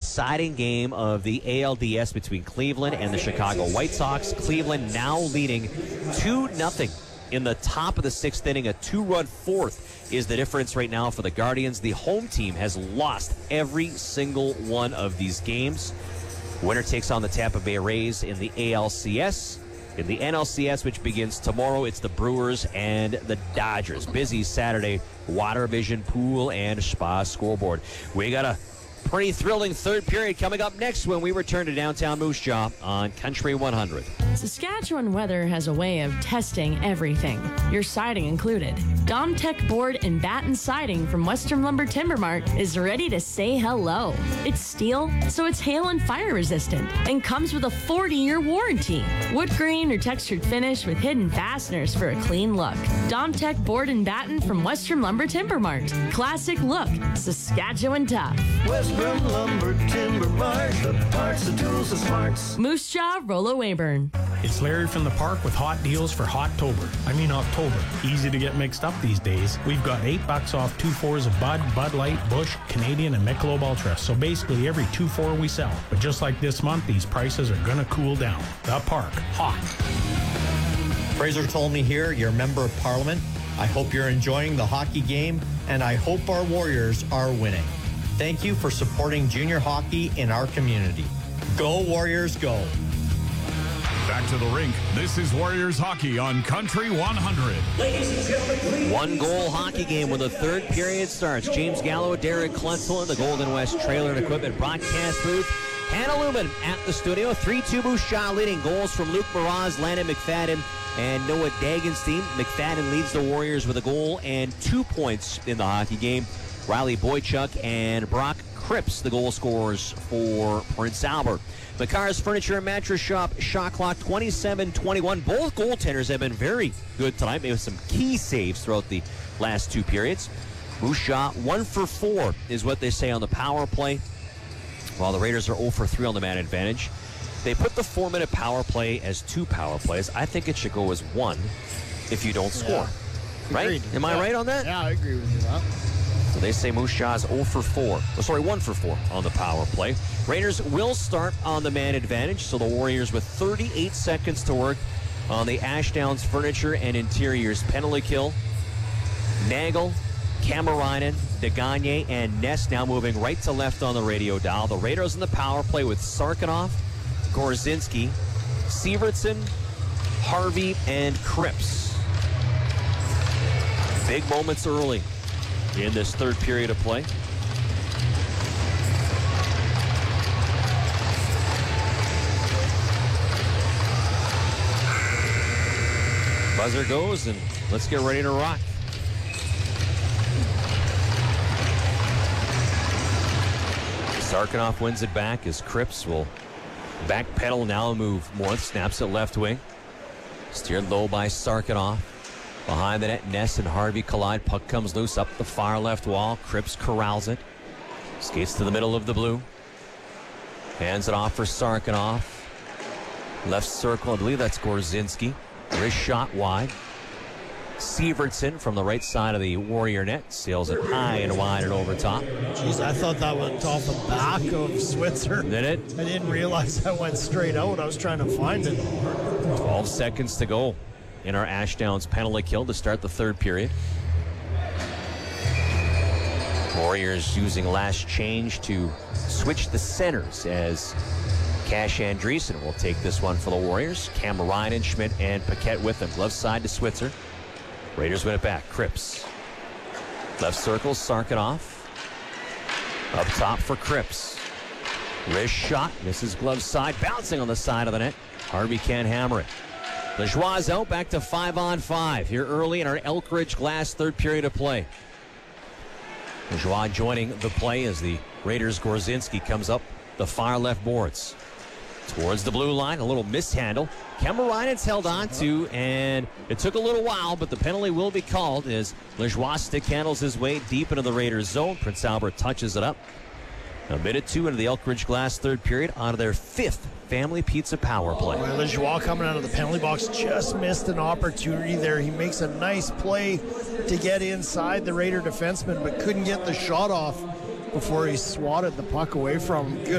deciding game of the ALDS between Cleveland and the Chicago White Sox. Cleveland now leading 2-0 in the top of the sixth inning. A 2-run fourth is the difference right now for the Guardians. The home team has lost every single one of these games. Winner takes on the Tampa Bay Rays in the ALCS. In the NLCS, which begins tomorrow, it's the Brewers and the Dodgers. Busy Saturday Water Vision Pool and Spa scoreboard. We got a pretty thrilling third period coming up next when we return to downtown Moose Jaw on Country 100. Saskatchewan Weather has a way of testing everything, your siding included. Domtech Board and Batten Siding from Western Lumber Timber Mart is ready to say hello. It's steel, so it's hail and fire resistant, and comes with a 40-year warranty. Wood grain or textured finish with hidden fasteners for a clean look. Domtech Board and Batten from Western Lumber Timber Mart. Classic look, Saskatchewan tough. Western Lumber Timber Mart, the parts, the tools, the smarts. Moose Jaw, Rollo Weyburn. It's Larry from the park with hot deals for October. Easy to get mixed up these days. We've got $8 off 2-4s of Bud Light, Busch, Canadian, and Michelob Ultra. So basically every 2-4 we sell. But just like this month, these prices are gonna cool down. The park, hot. Fraser told me here, you're a member of Parliament. I hope you're enjoying the hockey game, and I hope our Warriors are winning. Thank you for supporting junior hockey in our community. Go Warriors, go. Back to the rink. This is Warriors hockey on Country 100. Ladies and gentlemen, please. One-goal hockey game when the third period starts. James Gallo, Derek Klutzel in the Golden West Trailer and Equipment broadcast booth. Hannah Lumen at the studio. 3-2 Moose Jaw leading. Goals from Luke Meraz, Landon McFadden, and Noah Dagenstein. McFadden leads the Warriors with a goal and 2 points in the hockey game. Riley Boychuk and Brock Cripps, the goal scorers for Prince Albert. McCar's Furniture and Mattress Shop, shot clock 27-21. Both goaltenders have been very good tonight, maybe some key saves throughout the last two periods. Moose Jaw 1 for 4 is what they say on the power play, while the Raiders are 0 for 3 on the man advantage. They put the 4-minute power play as 2 power plays. I think it should go as 1 if you don't score. Right? Agreed. Am I right on that? Yeah, I agree with you, Bob. So they say Moose Jaw is 1 for 4 on the power play. Raiders will start on the man advantage, so the Warriors with 38 seconds to work on the Ashdowns Furniture and Interiors penalty kill. Nagel, Kamarainen, DeGagne, and Ness now moving right to left on the radio dial. The Raiders in the power play with Sarkanoff, Gorzinski, Sievertson, Harvey, and Cripps. Big moments early in this third period of play. Buzzer goes, and let's get ready to rock. Sarkanoff wins it back as Cripps will backpedal now and move once. Snaps it left wing. Steered low by Sarkanoff. Behind the net, Ness and Harvey collide. Puck comes loose up the far left wall. Cripps corrals it. Skates to the middle of the blue. Hands it off for Sarkanoff. Left circle, I believe that's Gorzinski. Wrist shot wide. Sievertson from the right side of the Warrior net sails it high and wide and over top. Jeez, I thought that went off the back of Switzer. Did it? I didn't realize that went straight out. I was trying to find it. 12 seconds to go in our Ashdowns penalty kill to start the third period. Warriors using last change to switch the centers as Cash Andreessen will take this one for the Warriors. Kamarainen, Schmidt, and Paquette with him. Left side to Switzer. Raiders win it back. Cripps. Left circle, Sarkanoff. Up top for Cripps. Wrist shot, misses glove side, bouncing on the side of the net. Harvey can't hammer it. Lajoie out, back to 5-on-5 here early in our Elkridge Glass third period of play. Lajoie joining the play as the Raiders' Gorzinski comes up the far left boards. Towards the blue line, a little mishandle. Kamarainen's held on to, and it took a little while, but the penalty will be called as Lajoie stick handles his way deep into the Raiders' zone. Prince Albert touches it up. A minute 2 into the Elkridge Glass third period on their 5th Family Pizza power play. Well, Lajoie coming out of the penalty box just missed an opportunity there. He makes a nice play to get inside the Raider defenseman, but couldn't get the shot off before he swatted the puck away from him. Good